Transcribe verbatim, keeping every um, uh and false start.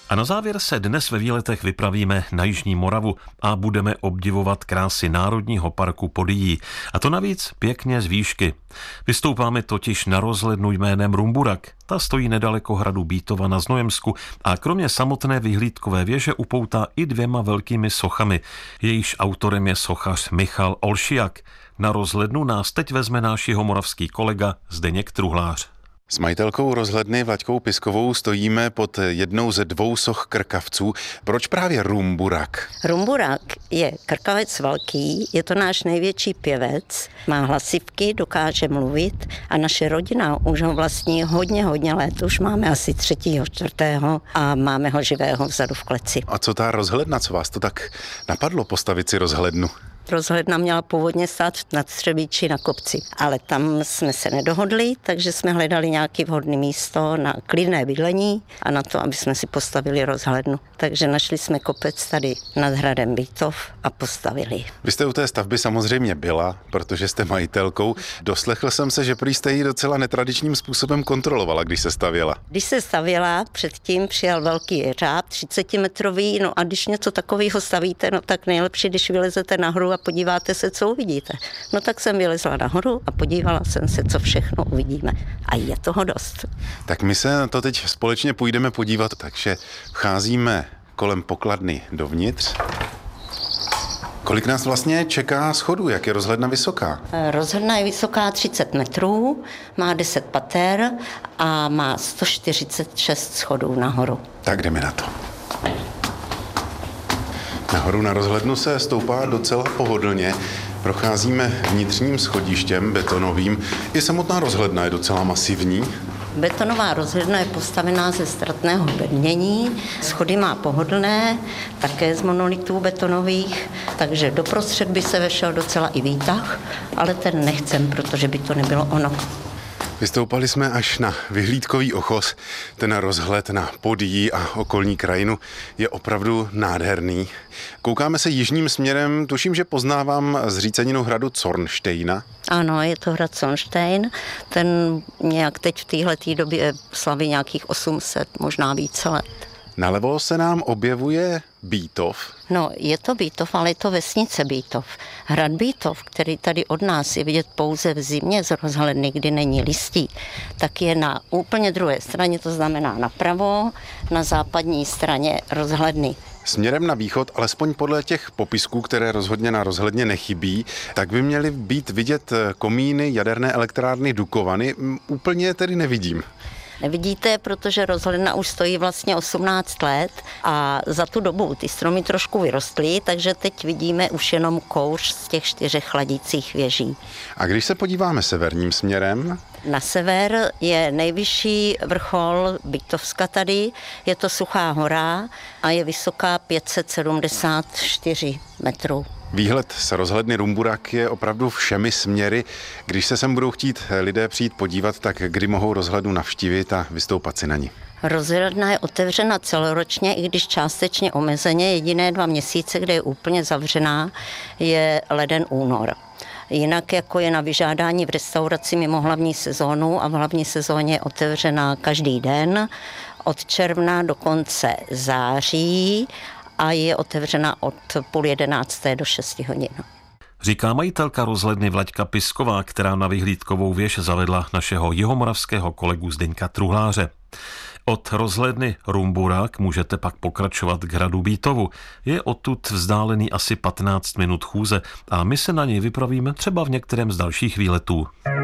A na závěr se dnes ve výletech vypravíme na Jižní Moravu a budeme obdivovat krásy Národního parku Podyjí. A to navíc pěkně z výšky. Vystoupáme totiž na rozhlednu jménem Rumburak. Ta stojí nedaleko hradu Bítova na Znojemsku a kromě samotné vyhlídkové věže upoutá i dvěma velkými sochami. Jejíž autorem je sochař Michal Olšiak. Na rozhlednu nás teď vezme náš jihomoravský kolega Zdeněk Truhlář. S majitelkou rozhledny Vlaďkou Piskovou stojíme pod jednou ze dvou soch krkavců. Proč právě Rumburak? Rumburak je krkavec velký, je to náš největší pěvec, má hlasivky, dokáže mluvit a naše rodina už ho vlastní hodně, hodně let. Už máme asi třetího, čtvrtého a máme ho živého vzadu v kleci. A co ta rozhledna, co vás to tak napadlo postavit si rozhlednu? Rozhledna měla původně stát na Třebíči na kopci, ale tam jsme se nedohodli, takže jsme hledali nějaké vhodné místo na klidné bydlení a na to, aby jsme si postavili rozhlednu. Takže našli jsme kopec tady nad hradem Bítov a postavili. Vy jste u té stavby samozřejmě byla, protože jste majitelkou. Doslechl jsem se, že prý jste ji docela netradičním způsobem kontrolovala, když se stavěla. Když se stavěla, předtím přijal velký jeřáb, třicetimetrový, no a když něco takového stavíte, no tak nejlepší, když vylezete nahoru a podíváte se, co uvidíte. No tak jsem vylezla nahoru a podívala jsem se, co všechno uvidíme. A je toho dost. Tak my se na to teď společně půjdeme podívat, takže vcházíme kolem pokladny dovnitř. Kolik nás vlastně čeká schodů? Jak je rozhledna vysoká? Rozhledna je vysoká třicet metrů, má deset pater a má sto čtyřicet šest schodů nahoru. Tak jdeme na to. Nahoru na rozhlednu se stoupá docela pohodlně. Procházíme vnitřním schodištěm betonovým. I samotná rozhledna je docela masivní. Betonová rozhledna je postavená ze ztratného bednění, schody má pohodlné, také z monolitů betonových, takže doprostřed by se vešel docela i výtah, ale ten nechcem, protože by to nebylo ono. Vystoupali jsme až na vyhlídkový ochos. Ten rozhled na Podyjí a okolní krajinu je opravdu nádherný. Koukáme se jižním směrem, tuším, že poznávám zříceninu hradu Zornštejna. Ano, je to hrad Zornštejn. Ten nějak teď v téhleté době slaví nějakých osm set, možná více let. Nalevo se nám objevuje Bítov. No, je to Bítov, ale je to vesnice Bítov. Hrad Bítov, který tady od nás je vidět pouze v zimě z rozhledny, kdy není listí, tak je na úplně druhé straně, to znamená napravo, na západní straně rozhledny. Směrem na východ, alespoň podle těch popisků, které rozhodně na rozhledně nechybí, tak by měly být vidět komíny jaderné elektrárny Dukovany. Úplně tedy nevidím. Nevidíte, protože rozhledna už stojí vlastně osmnáct let a za tu dobu ty stromy trošku vyrostly, takže teď vidíme už jenom kouř z těch čtyřech chladících věží. A když se podíváme severním směrem? Na sever je nejvyšší vrchol Bítovska tady, je to Suchá hora a je vysoká pět set sedmdesát čtyři metrů. Výhled z rozhledny Rumburak je opravdu všemi směry. Když se sem budou chtít lidé přijít podívat, tak kdy mohou rozhlednu navštívit a vystoupat si na ní? Rozhledna je otevřena celoročně, i když částečně omezeně. Jediné dva měsíce, kde je úplně zavřená, je leden, únor. Jinak jako je na vyžádání v restauraci mimo hlavní sezónu a v hlavní sezóně je otevřená každý den od června do konce září a je otevřena od půl jedenácté do šesti hodin. Říká majitelka rozhledny Vlaďka Pisková, která na vyhlídkovou věž zavedla našeho jihomoravského kolegu Zdeňka Truhláře. Od rozhledny Rumburak můžete pak pokračovat k hradu Bítovu. Je odtud vzdálený asi patnáct minut chůze a my se na něj vypravíme třeba v některém z dalších výletů.